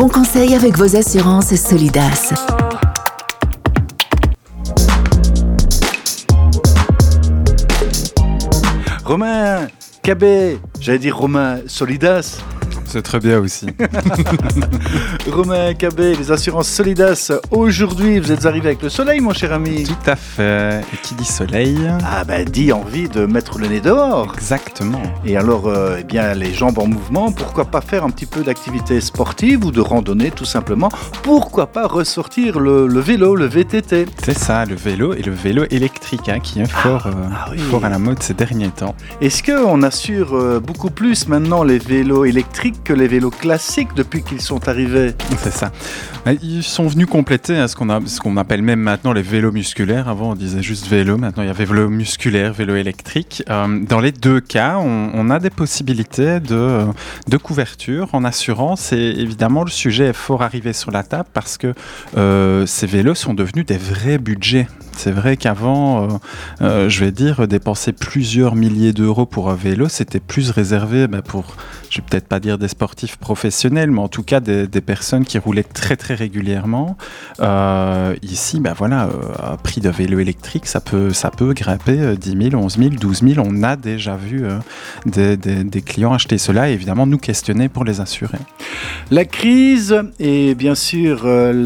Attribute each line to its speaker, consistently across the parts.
Speaker 1: On conseille avec vos assurances Solidas.
Speaker 2: Romain Cabet, j'allais dire Romain Solidas.
Speaker 3: C'est très bien aussi.
Speaker 2: Romain Cabet, les assurances Solidas. Aujourd'hui, vous êtes arrivé avec le soleil, mon cher ami.
Speaker 3: Tout à fait. Et qui dit soleil
Speaker 2: dit envie de mettre le nez dehors.
Speaker 3: Exactement.
Speaker 2: Et alors, les jambes en mouvement, pourquoi pas faire un petit peu d'activité sportive ou de randonnée, tout simplement. Pourquoi pas ressortir le vélo, le VTT.
Speaker 3: C'est ça, le vélo et le vélo électrique qui est fort à la mode ces derniers temps.
Speaker 2: Est-ce qu'on assure beaucoup plus maintenant les vélos électriques que les vélos classiques depuis qu'ils sont arrivés?
Speaker 3: C'est ça. Ils sont venus compléter ce qu'on appelle même maintenant les vélos musculaires. Avant, on disait juste vélo. Maintenant, il y avait vélo musculaire, vélo électrique. Dans les deux cas, on a des possibilités de couverture en assurance. Et évidemment, le sujet est fort arrivé sur la table parce que ces vélos sont devenus des vrais budgets. C'est vrai qu'avant, dépenser plusieurs milliers d'euros pour un vélo, c'était plus réservé pour, je vais peut-être pas dire des sportifs professionnels, mais en tout cas des personnes qui roulaient très très régulièrement. Ici, un prix de vélo électrique, ça peut grimper 10 000, 11 000, 12 000. On a déjà vu des clients acheter cela et évidemment nous questionner pour les assurer.
Speaker 2: La crise et bien sûr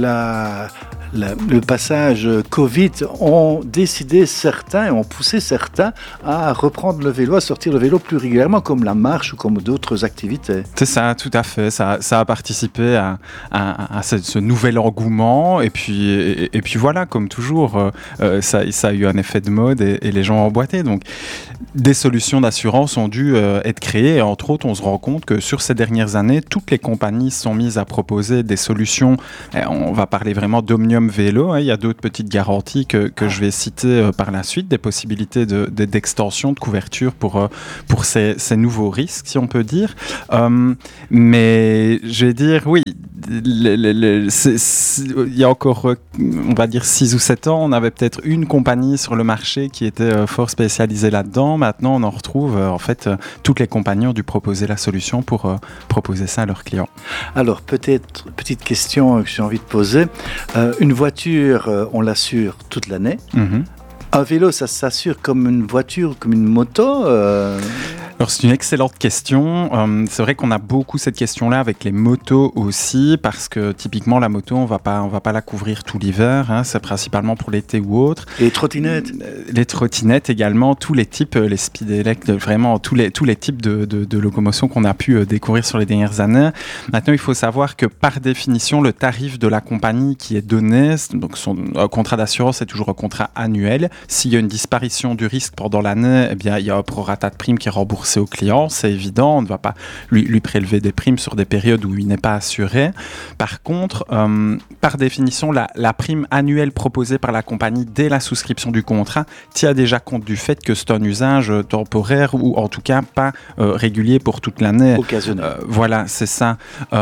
Speaker 2: le passage Covid ont décidé certains, ont poussé certains à reprendre le vélo, à sortir le vélo plus régulièrement, comme la marche ou comme d'autres activités.
Speaker 3: C'est ça, tout à fait. Ça a participé à ce nouvel engouement. Et puis voilà, comme toujours, ça a eu un effet de mode et les gens ont emboîté. Donc, des solutions d'assurance ont dû être créées. Et entre autres, on se rend compte que sur ces dernières années, toutes les compagnies sont mises à proposer des solutions. On va parler vraiment d'Omnium Vélo. Il y a d'autres petites garanties que je vais citer par la suite, des possibilités d'extension, de couverture pour ces nouveaux risques, si on peut dire. Mais je vais dire, oui, il y a encore, on va dire 6 ou 7 ans, on avait peut-être une compagnie sur le marché qui était fort spécialisée là-dedans. Maintenant, on en retrouve, toutes les compagnies ont dû proposer la solution pour proposer ça à leurs clients.
Speaker 2: Alors, peut-être, petite question que j'ai envie de poser. Une voiture, on l'assure toute l'année. Mm-hmm. Un vélo, ça s'assure comme une voiture, comme une moto
Speaker 3: Alors, c'est une excellente question. C'est vrai qu'on a beaucoup cette question-là avec les motos aussi, parce que typiquement, la moto, on va pas la couvrir tout l'hiver. C'est principalement pour l'été ou autre.
Speaker 2: Et les trottinettes
Speaker 3: Les trottinettes également, tous les types, les speedelecs, vraiment tous les types de locomotion qu'on a pu découvrir sur les dernières années. Maintenant, il faut savoir que par définition, le tarif de la compagnie qui est donné, donc un contrat d'assurance, c'est toujours un contrat annuel. S'il y a une disparition du risque pendant l'année, il y a un prorata de prime qui est remboursé au client, c'est évident, on ne va pas lui prélever des primes sur des périodes où il n'est pas assuré. Par contre, par définition, la prime annuelle proposée par la compagnie dès la souscription du contrat tient déjà compte du fait que c'est un usage temporaire ou en tout cas pas régulier pour toute l'année.
Speaker 2: Occasionnel.
Speaker 3: Voilà, c'est ça.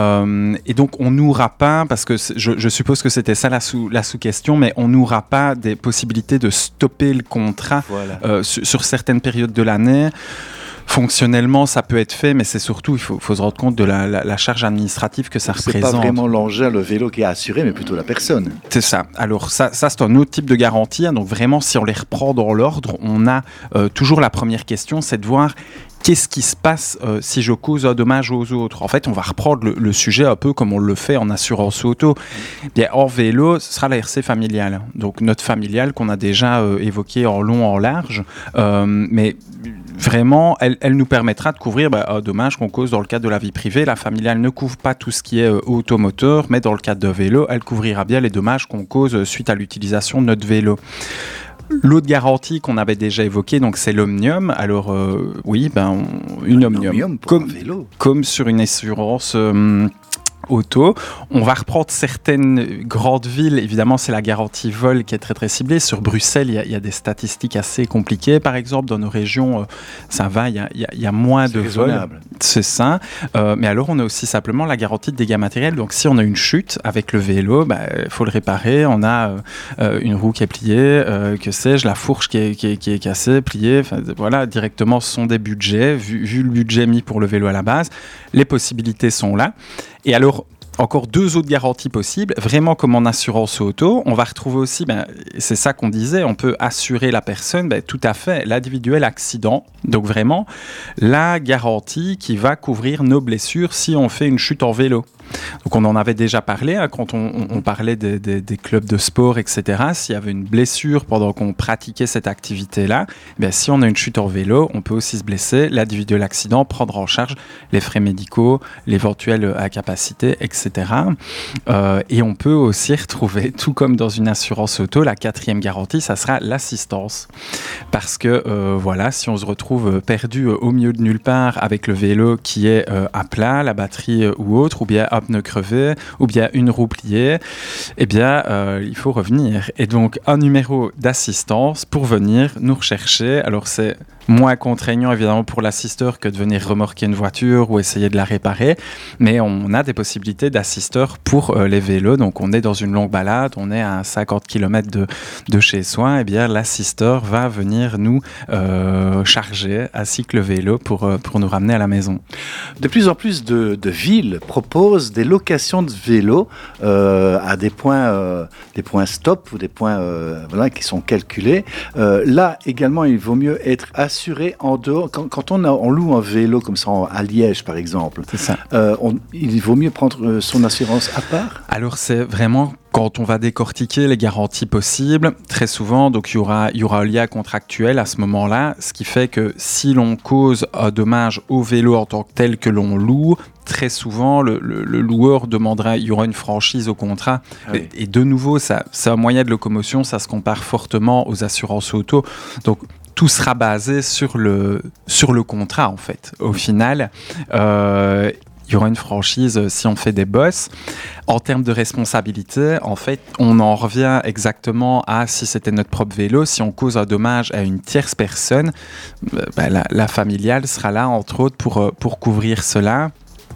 Speaker 3: Et donc, on n'aura pas, parce que je suppose que c'était ça la sous-question, mais on n'aura pas des possibilités de stopper le contrat sur certaines périodes de l'année. Fonctionnellement, ça peut être fait, mais c'est surtout, il faut se rendre compte de la charge administrative que ça représente.
Speaker 2: C'est pas vraiment l'engin, le vélo qui est assuré, mais plutôt la personne.
Speaker 3: C'est ça. Alors ça c'est un autre type de garantie. Donc vraiment, si on les reprend dans l'ordre, on a toujours la première question, c'est de voir qu'est-ce qui se passe si je cause un dommage aux autres. En fait, on va reprendre le sujet un peu comme on le fait en assurance auto. Bien, en vélo, ce sera la RC familiale. Donc notre familiale qu'on a déjà évoquée en long, en large, mais vraiment, elle nous permettra de couvrir un dommage qu'on cause dans le cadre de la vie privée. La familiale ne couvre pas tout ce qui est automoteur, mais dans le cadre d'un vélo, elle couvrira bien les dommages qu'on cause suite à l'utilisation de notre vélo. L'autre garantie qu'on avait déjà évoquée, donc c'est l'Omnium. Alors une Omnium, comme sur une assurance auto. On va reprendre certaines grandes villes. Évidemment, c'est la garantie vol qui est très très ciblée. Sur Bruxelles, il y a des statistiques assez compliquées. Par exemple, dans nos régions, ça va, il y a moins de vols. C'est ça. Mais alors, on a aussi simplement la garantie de dégâts matériels. Donc, si on a une chute avec le vélo, faut le réparer. On a une roue qui est pliée, que sais-je, la fourche qui est cassée, pliée. Enfin, voilà, directement, ce sont des budgets. Vu le budget mis pour le vélo à la base, les possibilités sont là. Et alors, encore 2 autres garanties possibles, vraiment comme en assurance auto. On va retrouver aussi, c'est ça qu'on disait, on peut assurer la personne, tout à fait, l'individuel accident. Donc vraiment, la garantie qui va couvrir nos blessures si on fait une chute en vélo. Donc on en avait déjà parlé quand on parlait des clubs de sport, etc. S'il y avait une blessure pendant qu'on pratiquait cette activité-là, si on a une chute en vélo, on peut aussi se blesser, l'individuel accident, prendre en charge les frais médicaux, l'éventuelle incapacité, etc. Et on peut aussi retrouver, tout comme dans une assurance auto, la 4e garantie, ça sera l'assistance. Parce que si on se retrouve perdu au milieu de nulle part avec le vélo qui est à plat, la batterie ou autre, ou bien un pneu crevé, ou bien une roue pliée, il faut revenir. Et donc, un numéro d'assistance pour venir nous rechercher. Alors, c'est moins contraignant, évidemment, pour l'assisteur que de venir remorquer une voiture ou essayer de la réparer, mais on a des possibilités d'assisteur pour les vélos. Donc, on est dans une longue balade, on est à 50 km de chez soi, l'assisteur va venir nous charger, ainsi que le vélo, pour nous ramener à la maison.
Speaker 2: De plus en plus de villes proposent des locations de vélos à des points stop ou des points qui sont calculés. Là également, il vaut mieux être assuré en dehors. Quand on loue un vélo comme ça à Liège, par exemple,
Speaker 3: c'est ça.
Speaker 2: Il vaut mieux prendre son assurance à part.
Speaker 3: Alors c'est vraiment quand on va décortiquer les garanties possibles, très souvent, donc il y aura un lien contractuel à ce moment-là, ce qui fait que si l'on cause un dommage au vélo en tant que tel que l'on loue, très souvent, le loueur demandera, il y aura une franchise au contrat. Ah oui. Et de nouveau, c'est un moyen de locomotion, ça se compare fortement aux assurances auto. Donc, tout sera basé sur le contrat, en fait. Au final, il y aura une franchise si on fait des bosses. En termes de responsabilité, en fait, on en revient exactement à si c'était notre propre vélo. Si on cause un dommage à une tierce personne, la familiale sera là, entre autres, pour couvrir cela.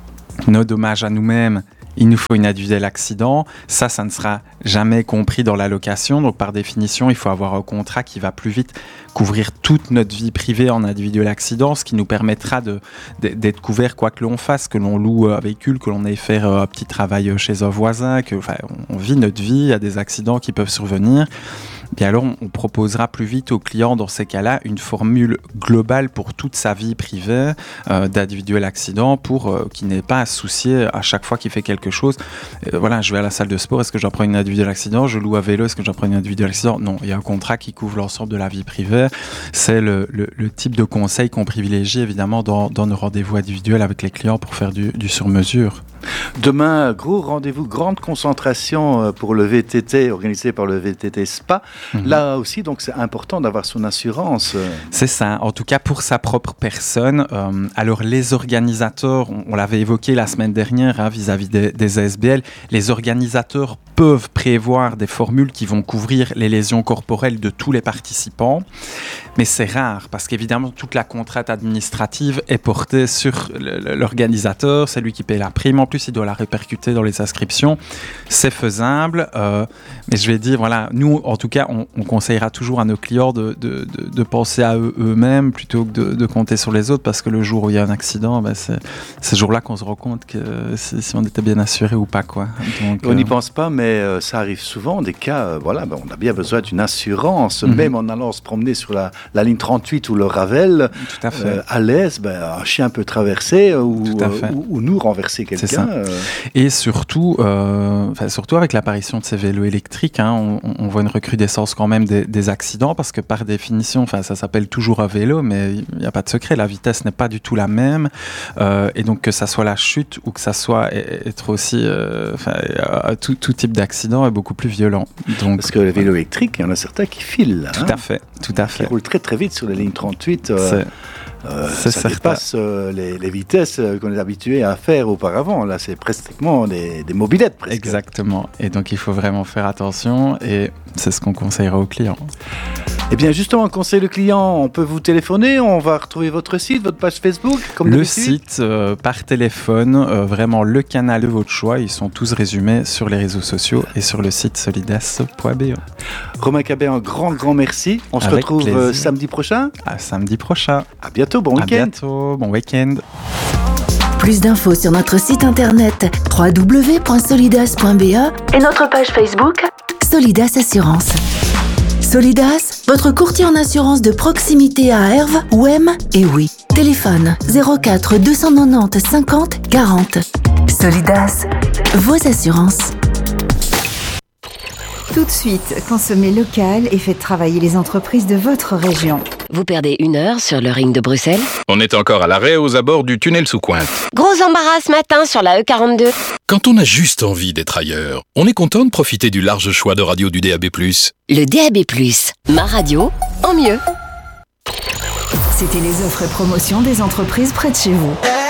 Speaker 3: Nos dommages à nous-mêmes, il nous faut une individuelle accident. Ça ne sera jamais compris dans la location. Donc, par définition, il faut avoir un contrat qui va plus vite couvrir toute notre vie privée en individuel accident, ce qui nous permettra d'être couvert quoi que l'on fasse, que l'on loue un véhicule, que l'on aille faire un petit travail chez un voisin, on vit notre vie, il y a des accidents qui peuvent survenir. Bien alors, on proposera plus vite au client, dans ces cas-là, une formule globale pour toute sa vie privée d'individuel accident pour qu'il n'ait pas à se soucier à chaque fois qu'il fait quelque chose. Je vais à la salle de sport, est-ce que j'en prends une individuel accident? Je loue un vélo, est-ce que j'en prends une individuel accident? Non, il y a un contrat qui couvre l'ensemble de la vie privée. C'est le type de conseil qu'on privilégie évidemment dans nos rendez-vous individuels avec les clients pour faire du sur-mesure.
Speaker 2: Demain, gros rendez-vous, grande concentration pour le VTT organisé par le VTT Spa. Là aussi, donc c'est important d'avoir son assurance.
Speaker 3: C'est ça, en tout cas pour sa propre personne. Alors les organisateurs, on l'avait évoqué la semaine dernière vis-à-vis des ASBL, les organisateurs peuvent prévoir des formules qui vont couvrir les lésions corporelles de tous les participants, mais c'est rare parce qu'évidemment toute la contrainte administrative est portée sur l'organisateur, c'est lui qui paye la prime, en plus il doit la répercuter dans les inscriptions, c'est faisable, mais je vais dire, nous en tout cas on conseillera toujours à nos clients de penser à eux-mêmes plutôt que de compter sur les autres, parce que le jour où il y a un accident, c'est ce jour-là qu'on se rend compte que si on était bien assuré ou pas, quoi. Donc,
Speaker 2: on n'y pense pas, mais ça arrive souvent, des cas, on a bien besoin d'une assurance, même en allant se promener sur la ligne 38 ou le Ravel, tout à fait. À l'aise, un chien peut traverser ou nous renverser quelqu'un.
Speaker 3: Et surtout avec l'apparition de ces vélos électriques, on voit une recrudescence quand même des accidents, parce que par définition, ça s'appelle toujours un vélo, mais il n'y a pas de secret, la vitesse n'est pas du tout la même, et donc que ça soit la chute ou que ça soit être aussi tout type d'accident est beaucoup plus violent. Donc,
Speaker 2: parce que les vélos électriques, il y en a certains qui filent.
Speaker 3: Tout à fait.
Speaker 2: Qui roulent très très vite sur la ligne 38. Ça dépasse les vitesses qu'on est habitué à faire auparavant. Là, c'est pratiquement des mobylettes. Presque.
Speaker 3: Exactement. Et donc, il faut vraiment faire attention, et c'est ce qu'on conseillera aux clients.
Speaker 2: Eh bien, justement, on conseille le client, on peut vous téléphoner, on va retrouver votre site, votre page Facebook, comme d'habitude.
Speaker 3: Le site, par téléphone, vraiment le canal de votre choix. Ils sont tous résumés sur les réseaux sociaux et sur le site solidas.be.
Speaker 2: Romain Cabet, un grand merci. On se retrouve samedi prochain.
Speaker 3: À samedi prochain.
Speaker 2: À bientôt, bon week-end.
Speaker 3: À bientôt, bon week-end.
Speaker 1: Plus d'infos sur notre site internet www.solidas.be et notre page Facebook Solidas Assurance. Solidas, votre courtier en assurance de proximité à Herve, Ouem et Oui. Téléphone 04 290 50 40. Solidas, vos assurances.
Speaker 4: Tout de suite, consommez local et faites travailler les entreprises de votre région.
Speaker 5: Vous perdez 1 heure sur le ring de Bruxelles.
Speaker 6: On est encore à l'arrêt aux abords du tunnel sous Cointe.
Speaker 5: Gros embarras ce matin sur la E42.
Speaker 6: Quand on a juste envie d'être ailleurs, on est content de profiter du large choix de radio du DAB+.
Speaker 5: Le DAB+, ma radio en mieux.
Speaker 4: C'était les offres et promotions des entreprises près de chez vous.